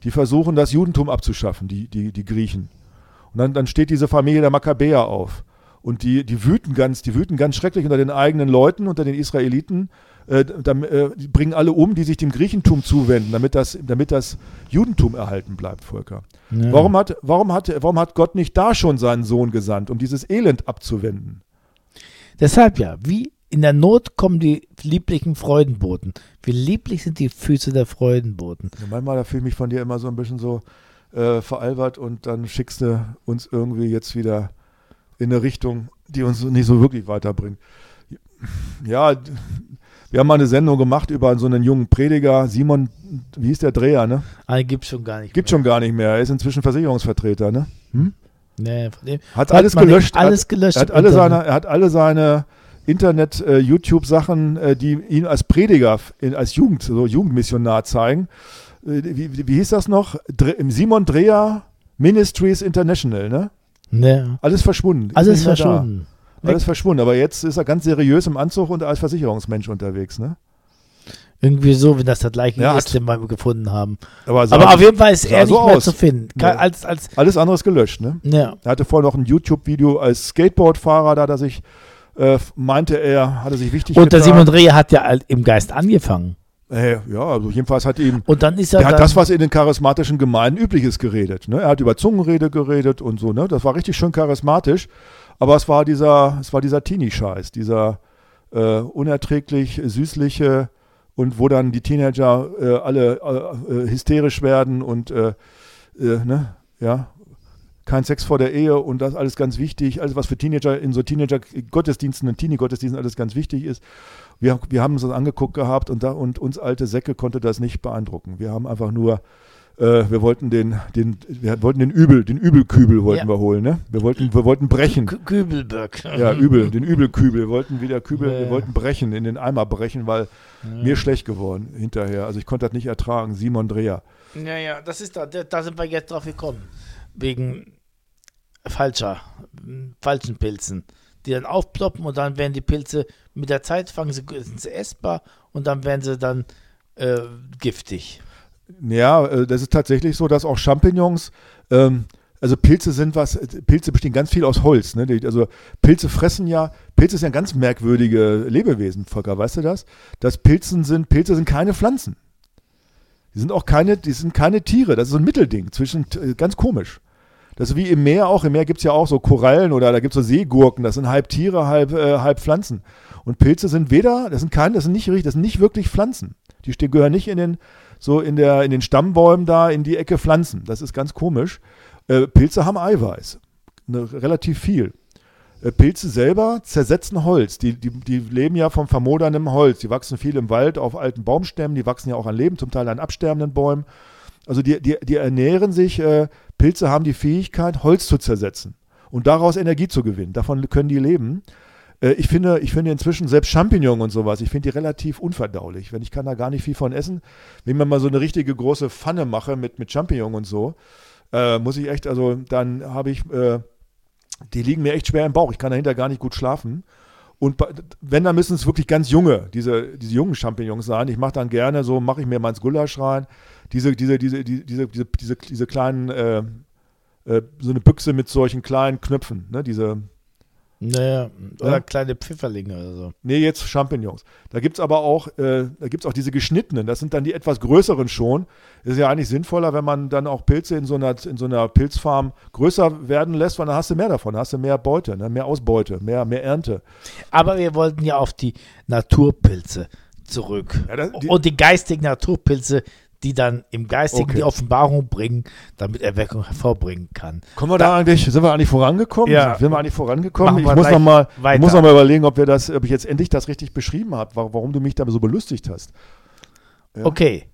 die versuchen, das Judentum abzuschaffen, die Griechen. Und dann steht diese Familie der Makkabäer auf. Und die wüten ganz schrecklich unter den eigenen Leuten, unter den Israeliten. Die bringen alle um, die sich dem Griechentum zuwenden, damit das Judentum erhalten bleibt, Volker. Ja. Warum hat Gott nicht da schon seinen Sohn gesandt, um dieses Elend abzuwenden? Deshalb ja, wie in der Not kommen die lieblichen Freudenboten. Wie lieblich sind die Füße der Freudenboten. Ja, manchmal, da fühle ich mich von dir immer so ein bisschen so veralbert und dann schickst du uns irgendwie jetzt wieder in eine Richtung, die uns nicht so wirklich weiterbringt. Ja, wir haben mal eine Sendung gemacht über so einen jungen Prediger, Simon, wie hieß der Dreher, ne? Gibt's schon gar nicht mehr. Schon gar nicht mehr. Er ist inzwischen Versicherungsvertreter, ne? Nee, von dem hat alles gelöscht. Er hat alle seine Internet-YouTube-Sachen, die ihn als Prediger, als Jugendmissionar zeigen. Wie hieß das noch? Simon Dreher Ministries International, ne? Ja. Alles verschwunden. Alles verschwunden. Alles verschwunden, aber jetzt ist er ganz seriös im Anzug und als Versicherungsmensch unterwegs, ne? Irgendwie so, wenn das der gleiche ist, den wir gefunden haben. Aber auf jeden Fall ist er so nicht mehr aus. zu finden. Ja. Alles andere ist gelöscht, ne? Ja. Er hatte vorher noch ein YouTube-Video als Skateboardfahrer, da hat er sich, meinte er, hat er sich wichtig Und der getan. Simon Dreher hat ja im Geist angefangen. Ja, also jedenfalls hat ihm, und dann ist er hat das, was in den charismatischen Gemeinden üblich ist, geredet. Ne? Er hat über Zungenrede geredet und so, ne? Das war richtig schön charismatisch, aber es war dieser Teenie-Scheiß, dieser unerträglich süßliche und wo dann die Teenager alle hysterisch werden und ne? Ja, kein Sex vor der Ehe und das alles ganz wichtig, alles was für Teenager in so Teenager-Gottesdiensten und Teenie-Gottesdiensten alles ganz wichtig ist. Wir haben uns das angeguckt gehabt und uns alte Säcke konnte das nicht beeindrucken. Wir haben einfach nur, wir wollten den Übelkübel wollten wir holen, ne? Wir wollten brechen. Kübelböck. Ja, den Übelkübel. Wir wollten brechen, in den Eimer brechen, weil mir schlecht geworden hinterher. Also ich konnte das nicht ertragen. Simon Dreher. Ja, das ist da sind wir jetzt drauf gekommen. Wegen falschen Pilzen, die dann aufploppen und dann werden die Pilze mit der Zeit sind sie essbar und dann werden sie dann giftig. Ja, das ist tatsächlich so, dass auch Champignons, also Pilze bestehen ganz viel aus Holz. Ne? Also Pilze ist ja ein ganz merkwürdige Lebewesen, Volker, weißt du das? Pilze sind keine Pflanzen. Die sind keine Tiere, das ist so ein Mittelding ganz komisch. Das ist wie im Meer auch. Im Meer gibt es ja auch so Korallen oder da gibt es so Seegurken, das sind halb Tiere, halb Pflanzen. Und Pilze sind das sind nicht wirklich Pflanzen. Die gehören nicht in den Stammbäumen da in die Ecke Pflanzen. Das ist ganz komisch. Pilze haben Eiweiß, relativ viel. Pilze selber zersetzen Holz. Die leben ja vom vermodernden Holz. Die wachsen viel im Wald auf alten Baumstämmen. Die wachsen ja auch an Leben, zum Teil an absterbenden Bäumen. Also die ernähren sich, Pilze haben die Fähigkeit, Holz zu zersetzen und daraus Energie zu gewinnen. Davon können die leben. Ich finde inzwischen selbst Champignons und sowas, ich finde die relativ unverdaulich. Ich kann da gar nicht viel von essen. Wenn man mal so eine richtige große Pfanne mache mit Champignons und so, muss ich echt, also dann habe ich, die liegen mir echt schwer im Bauch. Ich kann dahinter gar nicht gut schlafen. Und wenn, dann müssen es wirklich ganz junge, diese jungen Champignons sein. Ich mache dann gerne mache ich mir mal ins Gulasch rein. Diese kleinen, so eine Büchse mit solchen kleinen Knöpfen, ne, Naja, oder kleine Pfifferlinge oder so. Nee, jetzt Champignons. Da gibt es aber auch, diese geschnittenen, das sind dann die etwas größeren schon. Ist ja eigentlich sinnvoller, wenn man dann auch Pilze in so einer Pilzfarm größer werden lässt, weil dann hast du mehr davon, hast du mehr Beute, ne? Mehr Ausbeute, mehr Ernte. Aber wir wollten ja auf die Naturpilze zurück. Ja, und die geistigen Naturpilze, die dann im Geistigen die Offenbarung bringen, damit Erweckung hervorbringen kann. Sind wir eigentlich vorangekommen? Ja. Sind wir eigentlich vorangekommen? Ich muss noch mal überlegen, ob ich jetzt endlich das richtig beschrieben habe, warum du mich da so belustigt hast. Ja. Okay.